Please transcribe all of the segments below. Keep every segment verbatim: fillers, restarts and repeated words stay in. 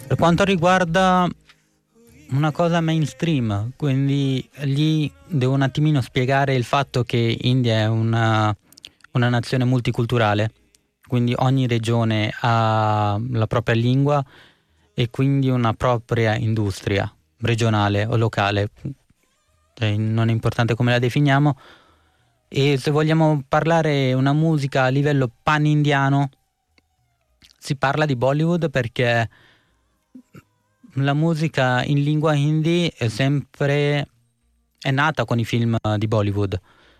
Per quanto riguarda una cosa mainstream, quindi lì devo un attimino spiegare il fatto che India è una, una nazione multiculturale, quindi ogni regione ha la propria lingua e quindi una propria industria regionale o locale, cioè, non è importante come la definiamo. E se vogliamo parlare una musica a livello pan-indiano, si parla di Bollywood perché la musica in lingua hindi è sempre è nata con i film di Bollywood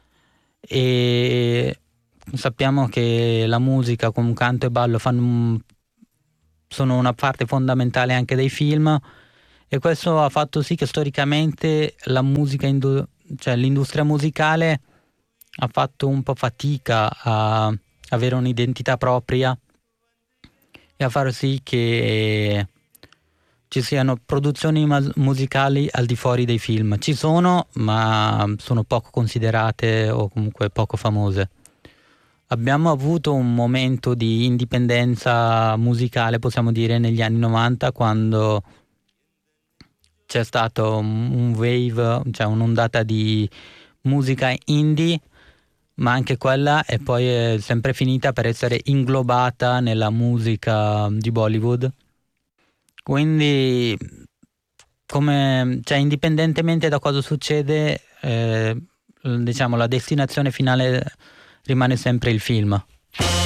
e sappiamo che la musica con canto e ballo fanno un- sono una parte fondamentale anche dei film, e questo ha fatto sì che storicamente la musica indu- cioè l'industria musicale ha fatto un po' fatica a avere un'identità propria e a far sì che ci siano produzioni ma- musicali al di fuori dei film. Ci sono, ma sono poco considerate o comunque poco famose. Abbiamo avuto un momento di indipendenza musicale, possiamo dire, negli anni novanta, quando c'è stato un un wave, cioè un'ondata di musica indie, ma anche quella è poi è sempre finita per essere inglobata nella musica di Bollywood. Quindi, come, cioè, indipendentemente da cosa succede, eh, diciamo, la destinazione finale rimane sempre il film.